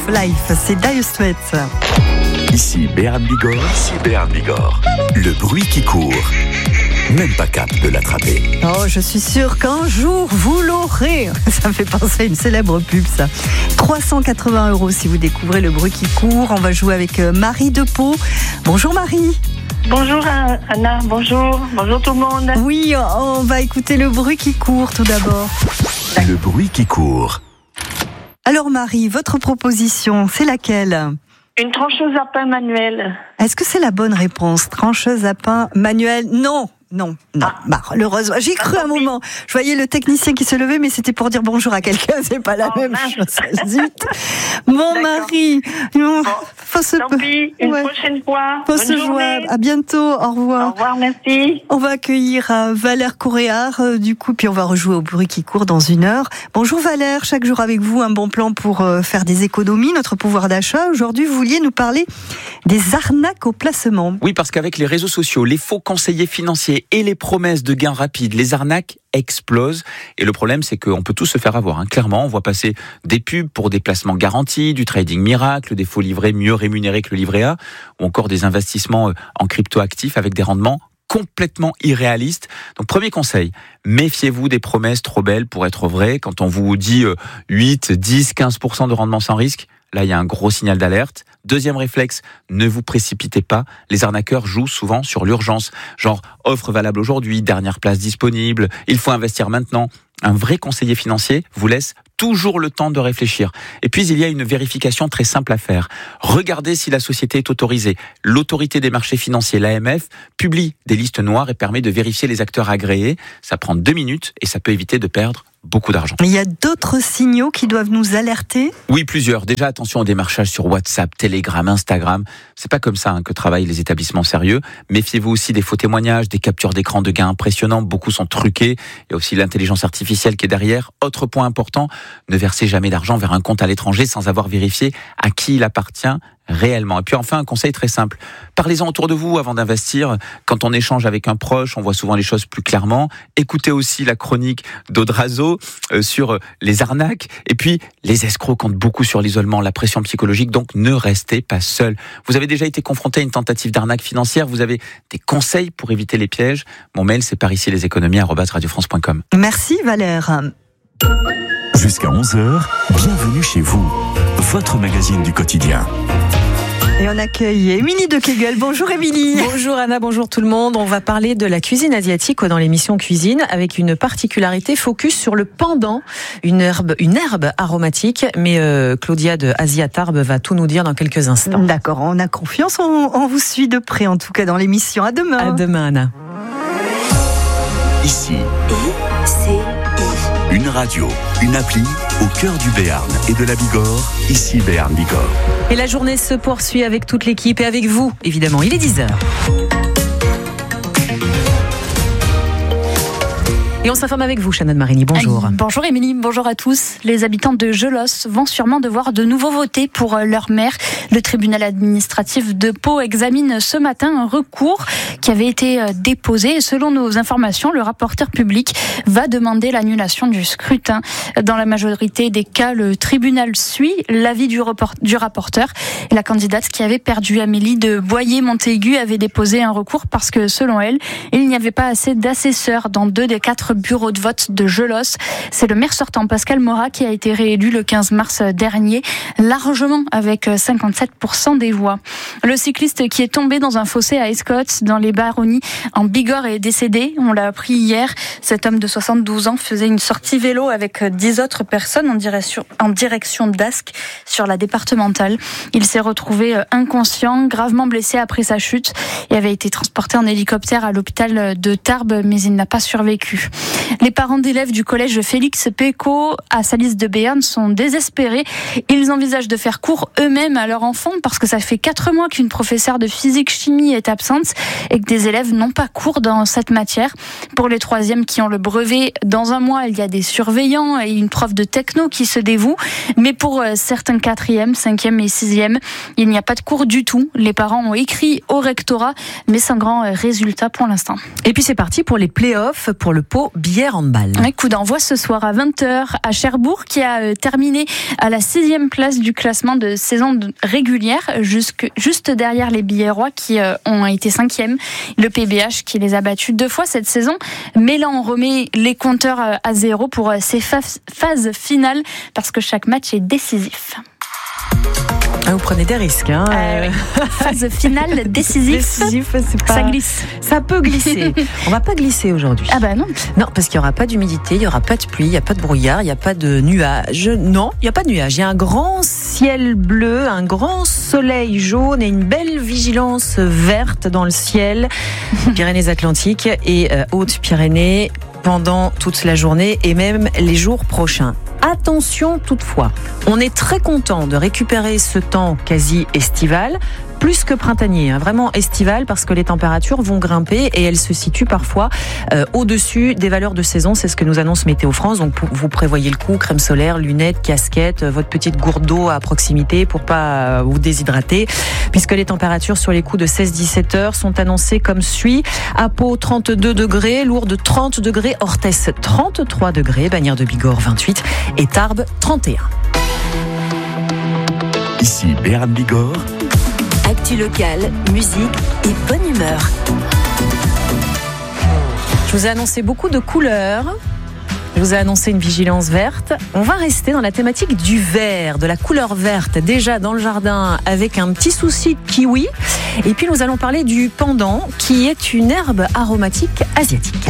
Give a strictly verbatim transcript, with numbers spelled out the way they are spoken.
of Life, c'est Dire Straits. Ici Béarn Bigorre, ici Béarn Bigorre. Le bruit qui court, même pas cap de l'attraper. Oh, je suis sûre qu'un jour vous l'aurez. Ça me fait penser à une célèbre pub, ça. trois cent quatre-vingts euros si vous découvrez le bruit qui court. On va jouer avec Marie de Pau. Bonjour Marie. Bonjour Anna, bonjour, bonjour tout le monde. Oui, on va écouter le bruit qui court tout d'abord. Le bruit qui court. Alors Marie, votre proposition, c'est laquelle ? Une trancheuse à pain manuelle. Est-ce que c'est la bonne réponse ? Trancheuse à pain manuelle ? Non. Non, non. Ah. Bah, malheureusement, j'y ai cru un moment. Je voyais le technicien qui se levait, mais c'était pour dire bonjour à quelqu'un. C'est pas la oh, même mince. chose. Zut. Mon mari. Bon, faut se... Tant pis, une ouais. prochaine fois. Faut se joindre. À bientôt. Au revoir. Au revoir, merci. On va accueillir euh, Valère Coréard, euh, du coup, puis on va rejouer au bruit qui court dans une heure. Bonjour Valère, chaque jour avec vous, un bon plan pour euh, faire des économies, notre pouvoir d'achat. Aujourd'hui, vous vouliez nous parler des arnaques au placement. Oui, parce qu'avec les réseaux sociaux, les faux conseillers financiers et les promesses de gains rapides, les arnaques explosent. Et le problème, c'est qu'on peut tous se faire avoir. Hein. Clairement, on voit passer des pubs pour des placements garantis, du trading miracle, des faux livrets mieux rémunérés que le livret A, ou encore des investissements en crypto-actifs avec des rendements complètement irréalistes. Donc, premier conseil, méfiez-vous des promesses trop belles pour être vraies. Quand on vous dit huit, dix, quinze pour cent de rendement sans risque, là, il y a un gros signal d'alerte. Deuxième réflexe, ne vous précipitez pas. Les arnaqueurs jouent souvent sur l'urgence. Genre, offre valable aujourd'hui, dernière place disponible, il faut investir maintenant. Un vrai conseiller financier vous laisse toujours le temps de réfléchir. Et puis, il y a une vérification très simple à faire. Regardez si la société est autorisée. L'autorité des marchés financiers, l'A M F, publie des listes noires et permet de vérifier les acteurs agréés. Ça prend deux minutes et ça peut éviter de perdre beaucoup d'argent. Il y a d'autres signaux qui doivent nous alerter ? Oui, plusieurs. Déjà, attention au démarchage sur WhatsApp, Telegram, Instagram. C'est pas comme ça hein, que travaillent les établissements sérieux. Méfiez-vous aussi des faux témoignages, des captures d'écran de gains impressionnants. Beaucoup sont truqués. Il y a aussi l'intelligence artificielle qui est derrière. Autre point important, ne versez jamais d'argent vers un compte à l'étranger sans avoir vérifié à qui il appartient réellement. Et puis enfin, un conseil très simple. Parlez-en autour de vous avant d'investir. Quand on échange avec un proche, on voit souvent les choses plus clairement. Écoutez aussi la chronique d'Audrazo euh, sur les arnaques. Et puis, les escrocs comptent beaucoup sur l'isolement, la pression psychologique. Donc, ne restez pas seul. Vous avez déjà été confronté à une tentative d'arnaque financière. Vous avez des conseils pour éviter les pièges. Mon mail, c'est par ici les économies arobase radio france point com. Merci Valère. Jusqu'à onze heures, bienvenue chez vous. Votre magazine du quotidien. Et on accueille Émilie de Kegel. Bonjour Émilie. Bonjour Anna, bonjour tout le monde. On va parler de la cuisine asiatique dans l'émission Cuisine avec une particularité focus sur le pandan, une herbe, une herbe aromatique. Mais euh, Claudia de Asiatarbe va tout nous dire dans quelques instants. D'accord, on a confiance, on, on vous suit de près en tout cas dans l'émission. À demain. À demain Anna. Ici. I, C, I. Une radio, une appli au cœur du Béarn et de la Bigorre, ici Béarn Bigorre. Et la journée se poursuit avec toute l'équipe et avec vous, évidemment. Il est dix heures. Et on s'informe avec vous, Shannon Marini. Bonjour. Allez, bonjour Émilie, bonjour à tous. Les habitants de Gelos vont sûrement devoir de nouveau voter pour leur maire. Le tribunal administratif de Pau examine ce matin un recours qui avait été déposé. Et selon nos informations, le rapporteur public va demander l'annulation du scrutin. Dans la majorité des cas, le tribunal suit l'avis du, report, du rapporteur. Et la candidate qui avait perdu, Amélie de Boyer-Montaigu, avait déposé un recours parce que, selon elle, il n'y avait pas assez d'assesseurs dans deux des quatre bureau de vote de Gelos. C'est le maire sortant Pascal Morat qui a été réélu le quinze mars dernier, largement avec cinquante-sept pour cent des voix. Le cycliste qui est tombé dans un fossé à Escottes, dans les Baronnies, en Bigorre, est décédé. On l'a appris hier. Cet homme de soixante-douze ans faisait une sortie vélo avec dix autres personnes en direction, en direction d'Ascq sur la départementale. Il s'est retrouvé inconscient, gravement blessé après sa chute et avait été transporté en hélicoptère à l'hôpital de Tarbes, mais il n'a pas survécu. Les parents d'élèves du collège Félix Pécaud à Salis de Béarn sont désespérés. Ils envisagent de faire cours eux-mêmes à leur enfant parce que ça fait quatre mois qu'une professeure de physique-chimie est absente et que des élèves n'ont pas cours dans cette matière. Pour les troisièmes qui ont le brevet, dans un mois, il y a des surveillants et une prof de techno qui se dévoue. Mais pour certains quatrièmes, cinquièmes et sixièmes, il n'y a pas de cours du tout. Les parents ont écrit au rectorat, mais sans grand résultat pour l'instant. Et puis c'est parti pour les play-offs pour le Pau Bière Handball. Un coup d'envoi ce soir à vingt heures à Cherbourg, qui a terminé à la sixième place du classement de saison régulière, jusque, juste derrière les Billerois qui ont été cinquième. Le P B H qui les a battus deux fois cette saison. Mais là, on remet les compteurs à zéro pour ces phases finales parce que chaque match est décisif. Ah, vous prenez des risques, hein. Euh, oui. Phase finale décisive. Décisif, c'est pas... Ça glisse. Ça peut glisser. On va pas glisser aujourd'hui. Ah bah non. Non, parce qu'il y aura pas d'humidité, il y aura pas de pluie, il y a pas de brouillard, il y a pas de nuages. Non, il y a pas de nuages. Il y a un grand ciel bleu, un grand soleil jaune et une belle vigilance verte dans le ciel. Pyrénées-Atlantiques et euh, Hautes-Pyrénées pendant toute la journée et même les jours prochains. Attention toutefois, on est très content de récupérer ce temps quasi estival, plus que printanier, hein, vraiment estival, parce que les températures vont grimper et elles se situent parfois euh, au-dessus des valeurs de saison. C'est ce que nous annonce Météo France. Donc vous prévoyez le coup, crème solaire, lunettes, casquette, votre petite gourde d'eau à proximité pour pas vous déshydrater, puisque les températures sur les coups de seize à dix-sept heures sont annoncées comme suit. À Pau, trente-deux degrés, Lourdes, trente degrés, Orthès, trente-trois degrés, Bagnères de Bigorre, vingt-huit et Tarbes, trente et un. Ici Béarn Bigorre. Actu locale, musique et bonne humeur. Je vous ai annoncé beaucoup de couleurs. Je vous ai annoncé une vigilance verte. On va rester dans la thématique du vert, de la couleur verte, déjà dans le jardin avec un petit souci de kiwi. Et puis nous allons parler du pandan, qui est une herbe aromatique asiatique.